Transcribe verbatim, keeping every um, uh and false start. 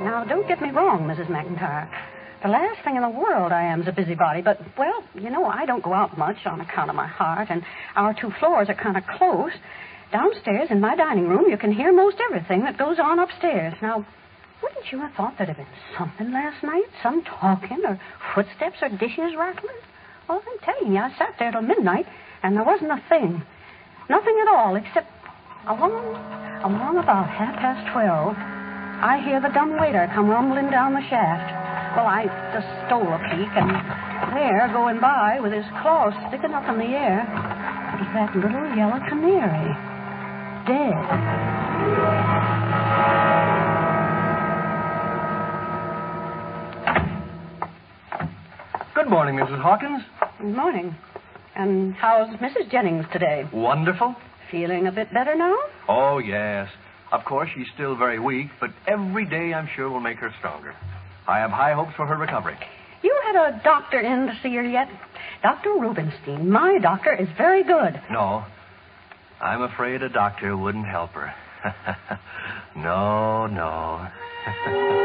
Now, don't get me wrong, Missus McIntyre. The last thing in the world I am is a busybody, but, well, you know, I don't go out much on account of my heart, and our two floors are kind of close. Downstairs in my dining room, you can hear most everything that goes on upstairs. Now, wouldn't you have thought there'd have been something last night? Some talking or footsteps or dishes rattling? Well, I'm telling you, I sat there till midnight, and there wasn't a thing. Nothing at all, except along, along about half past twelve, I hear the dumb waiter come rumbling down the shaft. Well, I just stole a peek, and there, going by with his claws sticking up in the air, was that little yellow canary. Dead. Good morning, Missus Hawkins. Good morning. And how's Missus Jennings today? Wonderful. Feeling a bit better now? Oh, yes. Of course, she's still very weak, but every day I'm sure will make her stronger. I have high hopes for her recovery. You had a doctor in to see her yet? Doctor Rubenstein. My doctor is very good. No. I'm afraid a doctor wouldn't help her. No, no.